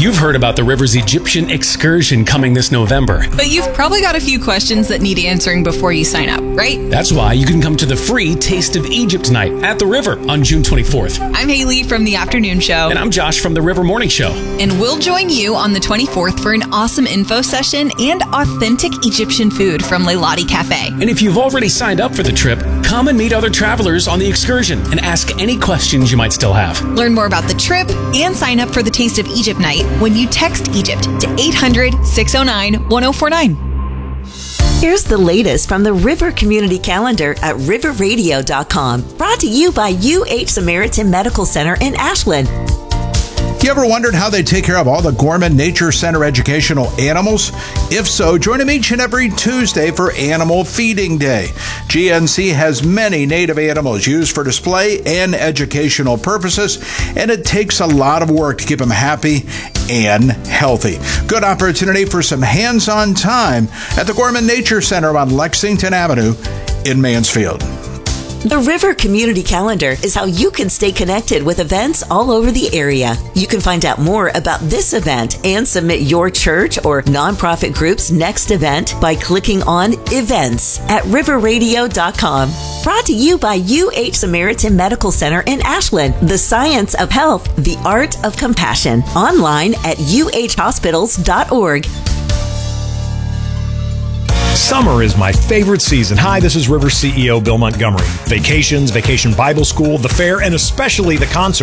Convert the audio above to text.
You've heard about the Rivers Egyptian excursion coming this November. But you've probably got a few questions that need answering before you sign up, right? That's why you can come to the free Taste of Egypt night at the River on June 24th. I'm Haley from the Afternoon Show. And I'm Josh from the River Morning Show. And we'll join you on the 24th for an awesome info session and authentic Egyptian food from Leilani Cafe. And if you've already signed up for the trip, come and meet other travelers on the excursion and ask any questions you might still have. Learn more about the trip and sign up for the Taste of Egypt night when you text Egypt to 800-609-1049. Here's the latest from the River Community Calendar at riverradio.com. Brought to you by UH Samaritan Medical Center in Ashland. You ever wondered how they take care of all the Gorman Nature Center educational animals? If so, join them each and every Tuesday for Animal Feeding Day. GNC has many native animals used for display and educational purposes, and it takes a lot of work to keep them happy and healthy. Good opportunity for some hands-on time at the Gorman Nature Center on Lexington Avenue in Mansfield. The River Community Calendar is how you can stay connected with events all over the area. You can find out more about this event and submit your church or nonprofit group's next event by clicking on Events at riverradio.com. Brought to you by UH Samaritan Medical Center in Ashland. The science of health, the art of compassion. Online at uhhospitals.org. Summer is my favorite season. Hi, this is River CEO Bill Montgomery. Vacations, Vacation Bible School, the fair, and especially the concert